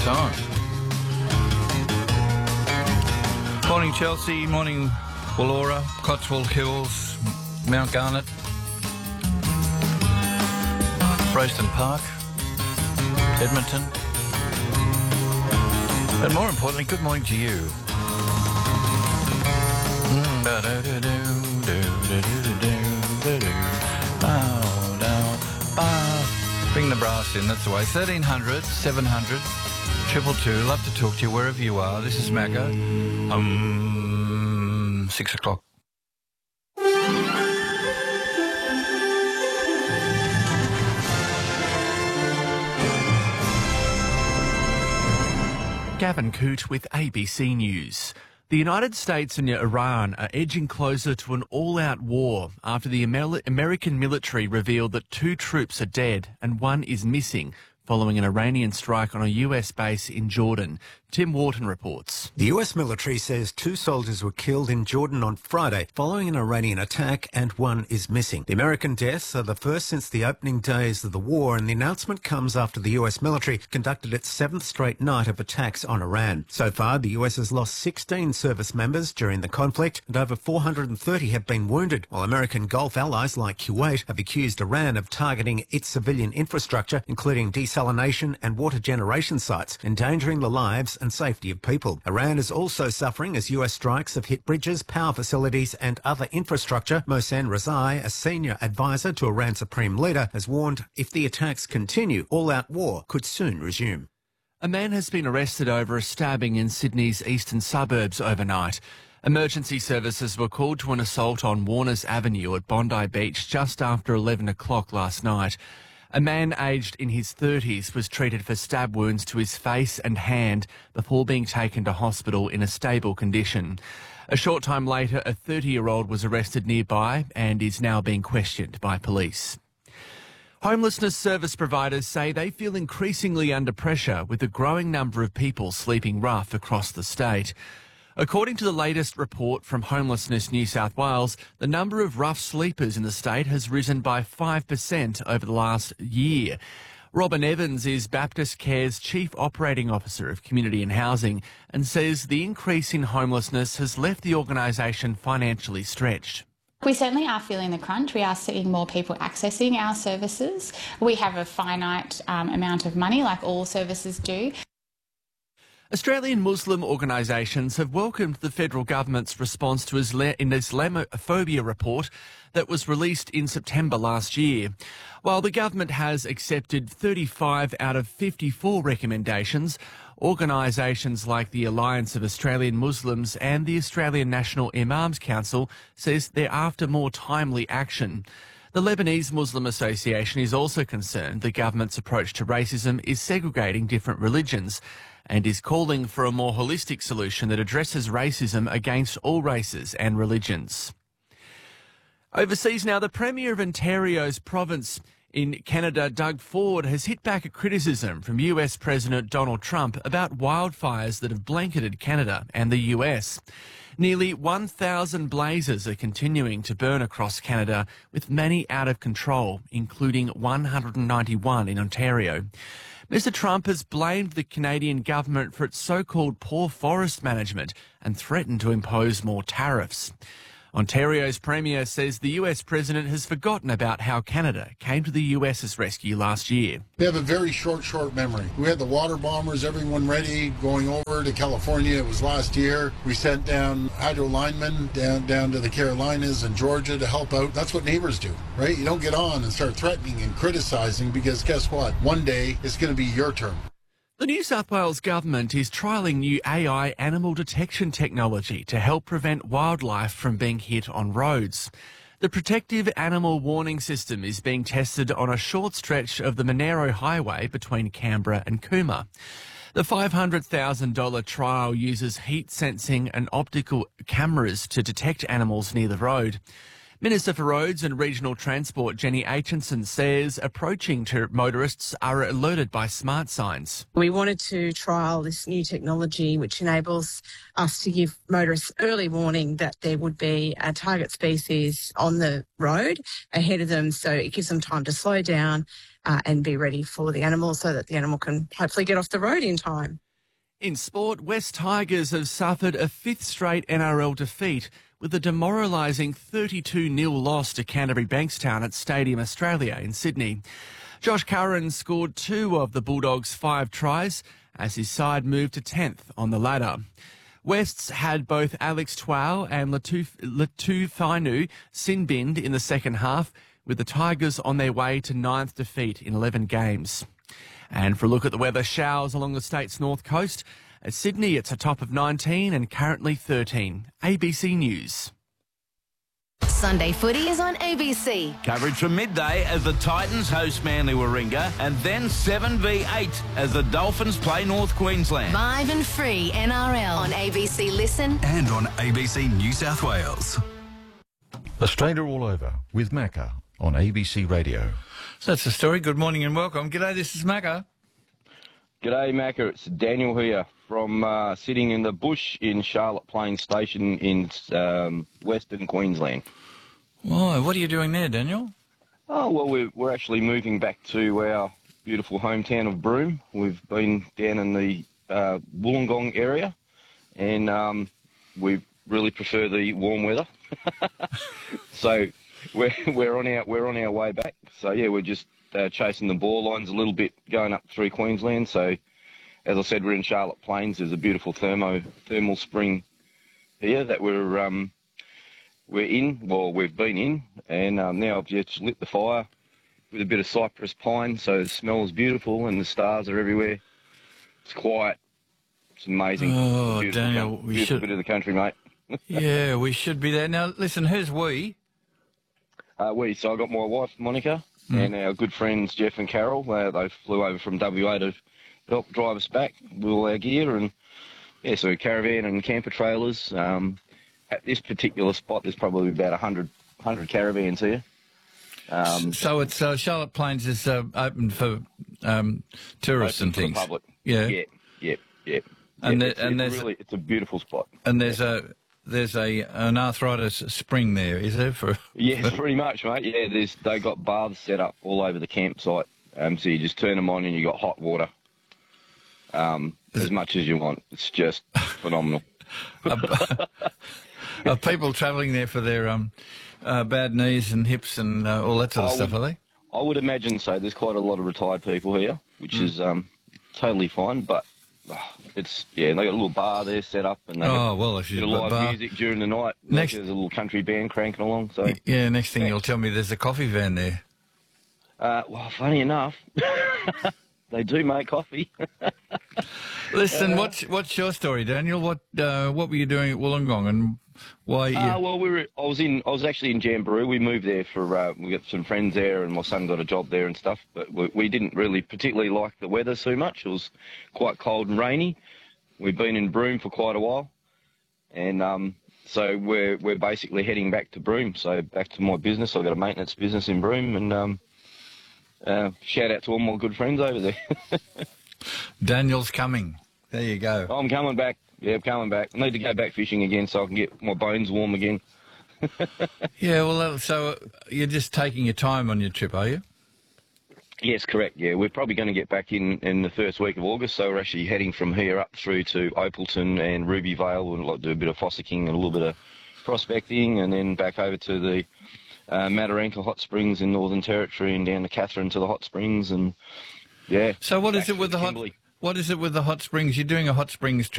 song. Morning Chelsea, morning Wallora, Cotswold Hills, Mount Garnet, Royston Park, Edmonton. But more importantly, good morning to you. Bring the brass in, that's the way. 1300 700 222. Love to talk to you wherever you are. This is Macca. 6 o'clock. Gavin Coote with ABC News. The United States and Iran are edging closer to an all-out war after the American military revealed that 2 troops are dead and 1 is missing following an Iranian strike on a US base in Jordan. Tim Wharton reports. The US military says 2 soldiers were killed in Jordan on Friday following an Iranian attack and 1 is missing. The American deaths are the first since the opening days of the war, and the announcement comes after the US military conducted its 7th straight night of attacks on Iran. So far, the US has lost 16 service members during the conflict and over 430 have been wounded, while American Gulf allies like Kuwait have accused Iran of targeting its civilian infrastructure, including desalination and water generation sites, endangering the lives and safety of people. Iran is also suffering as US strikes have hit bridges, power facilities and other infrastructure. Mohsen Rezai, a senior advisor to Iran's supreme leader, has warned if the attacks continue, all-out war could soon resume. A man has been arrested over a stabbing in Sydney's eastern suburbs overnight. Emergency services were called to an assault on Warners Avenue at Bondi Beach just after 11 o'clock last night. A man aged in his 30s was treated for stab wounds to his face and hand before being taken to hospital in a stable condition. A short time later, a 30-year-old was arrested nearby and is now being questioned by police. Homelessness service providers say they feel increasingly under pressure with a growing number of people sleeping rough across the state. According to the latest report from Homelessness New South Wales, the number of rough sleepers in the state has risen by 5% over the last year. Robin Evans is Baptist Care's Chief Operating Officer of Community and Housing and says the increase in homelessness has left the organisation financially stretched. We certainly are feeling the crunch. We are seeing more people accessing our services. We have a finite amount of money, like all services do. Australian Muslim organisations have welcomed the federal government's response to an Islamophobia report that was released in September last year. While the government has accepted 35 out of 54 recommendations, organisations like the Alliance of Australian Muslims and the Australian National Imams Council says they're after more timely action. The Lebanese Muslim Association is also concerned the government's approach to racism is segregating different religions and is calling for a more holistic solution that addresses racism against all races and religions. Overseas now, the Premier of Ontario's province in Canada, Doug Ford, has hit back at criticism from US President Donald Trump about wildfires that have blanketed Canada and the US. Nearly 1,000 blazes are continuing to burn across Canada, with many out of control, including 191 in Ontario. Mr. Trump has blamed the Canadian government for its so-called poor forest management and threatened to impose more tariffs. Ontario's Premier says the US President has forgotten about how Canada came to the US's rescue last year. We have a very short memory. We had the water bombers, everyone ready, going over to California. It was last year. We sent down hydro linemen down to the Carolinas and Georgia to help out. That's what neighbors do, right? You don't get on and start threatening and criticizing, because guess what? One day it's going to be your turn. The New South Wales government is trialling new AI animal detection technology to help prevent wildlife from being hit on roads. The protective animal warning system is being tested on a short stretch of the Monero Highway between Canberra and Cooma. The $500,000 trial uses heat sensing and optical cameras to detect animals near the road. Minister for Roads and Regional Transport Jenny Aitchison says approaching motorists are alerted by smart signs. We wanted to trial this new technology which enables us to give motorists early warning that there would be a target species on the road ahead of them, so it gives them time to slow down and be ready for the animal so that the animal can hopefully get off the road in time. In sport, West Tigers have suffered a fifth straight NRL defeat with a demoralising 32-0 loss to Canterbury Bankstown at Stadium Australia in Sydney. Josh Curran scored 2 of the Bulldogs' 5 tries as his side moved to 10th on the ladder. Wests had both Alex Twal and Latufainu sin-binned in the second half, with the Tigers on their way to 9th defeat in 11 games. And for a look at the weather, showers along the state's north coast. At Sydney, it's a top of 19 and currently 13. ABC News. Sunday footy is on ABC. Coverage from midday as the Titans host Manly Warringah, and then 7v8 as the Dolphins play North Queensland. Live and free NRL on ABC Listen and on ABC New South Wales. Australia All Over with Macca on ABC Radio. So that's the story. Good morning and welcome. G'day, this is Macca. G'day, Macca. It's Daniel here from sitting in the bush in Charlotte Plains Station in Western Queensland. Oh, what are you doing there, Daniel? Oh, well, we're actually moving back to our beautiful hometown of Broome. We've been down in the Wollongong area, and we really prefer the warm weather. So we're on our way back. So yeah, we're just chasing the ball lines a little bit, going up through Queensland. So as I said, we're in Charlotte Plains. There's a beautiful thermal spring here that we're in. Well, we've been in, and now I've just lit the fire with a bit of cypress pine, so the smell is beautiful, and the stars are everywhere. It's quiet. It's amazing. Oh, beautiful Daniel, we should bit of the country, mate. Yeah, we should be there. Now, listen, who's we? So I got my wife, Monica, and our good friends, Jeff and Carol. They flew over from WA to help drive us back with all our gear. And, yeah, so caravan and camper trailers. At this particular spot, there's probably about 100 caravans here. So it's Charlotte Plains is open for tourists open and things. For the public. Yeah. Yeah. And it's a beautiful spot. And there's an arthritis spring there, is there? Yes, pretty much, mate. Yeah, they got baths set up all over the campsite. So you just turn them on and you got hot water. As much as you want. It's just phenomenal. Are people travelling there for their bad knees and hips and all that sort of stuff, are they? I would imagine so. There's quite a lot of retired people here, which is totally fine, but they got a little bar there set up, and they got live music during the night. There's a little country band cranking along. So yeah, next thing you'll tell me there's a coffee van there. Well, funny enough, they do make coffee. Listen, what's your story, Daniel? What were you doing at Wollongong, and why? I was actually in Jamberoo. We moved there for we got some friends there, and my son got a job there and stuff. But we didn't really particularly like the weather so much. It was quite cold and rainy. We've been in Broome for quite a while, and so we're basically heading back to Broome. So back to my business. I've got a maintenance business in Broome, and shout out to all my good friends over there. Daniel's coming. There you go. I'm coming back. Yeah, I'm coming back. I need to go back fishing again so I can get my bones warm again. Yeah, well, so you're just taking your time on your trip, are you? Yes, correct. Yeah, we're probably going to get back in the first week of August, so we're actually heading from here up through to Opalton and Ruby Vale. We'll do a bit of fossicking and a little bit of prospecting, and then back over to the Mataranka Hot Springs in Northern Territory and down to Katherine to the hot springs, and yeah. So what is it with the hot springs? You're doing a hot springs trip.